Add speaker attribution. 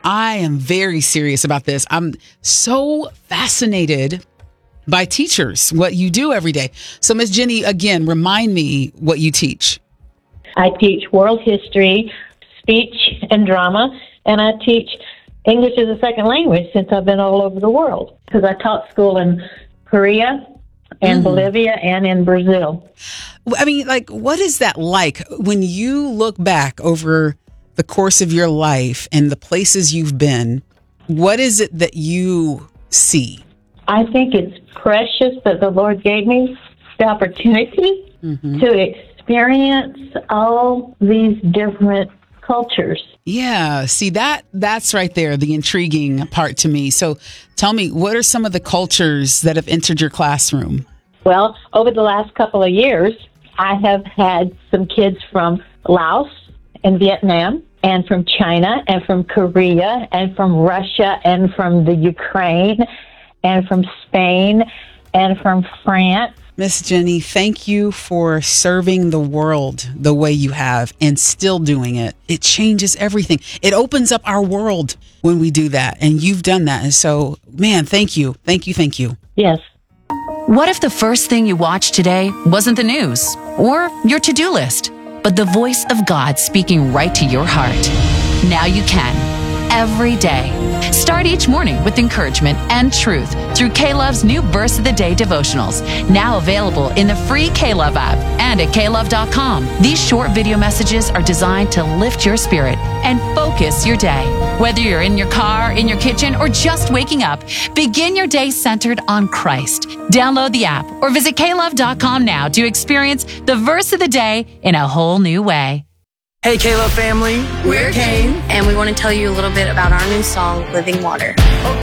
Speaker 1: I am very serious about this. I'm so fascinated by teachers, what you do every day. So, Miss Jenny, again, remind me what you teach.
Speaker 2: I teach world history, speech, and drama, and I teach English as a second language since I've been all over the world, because I taught school in Korea and Bolivia and in Brazil.
Speaker 1: I mean, like, what is that like when you look back over the course of your life and the places you've been? What is it that you see?
Speaker 2: I think it's precious that the Lord gave me the opportunity to experience all these different cultures.
Speaker 1: Yeah, see, that's right there, the intriguing part to me. So tell me, what are some of the cultures that have entered your classroom?
Speaker 2: Well, over the last couple of years, I have had some kids from Laos and Vietnam, and from China, and from Korea, and from Russia, and from the Ukraine, and from Spain, and from France.
Speaker 1: Miss Jenny, thank you for serving the world the way you have and still doing it. It changes everything. It opens up our world when we do that. And you've done that. And so, man, thank you. Thank you. Thank you.
Speaker 2: Yes.
Speaker 3: What if the first thing you watched today wasn't the news or your to-do list, but the voice of God speaking right to your heart? Now you can. Every day. Start each morning with encouragement and truth through K-Love's new Verse of the Day devotionals, now available in the free K-Love app and at klove.com. These short video messages are designed to lift your spirit and focus your day. Whether you're in your car, in your kitchen, or just waking up, begin your day centered on Christ. Download the app or visit klove.com now to experience the Verse of the Day in a whole new way.
Speaker 4: Hey, K-Love family.
Speaker 5: We're Kane, and we want to tell you a little bit about our new song, Living Water.
Speaker 4: Okay.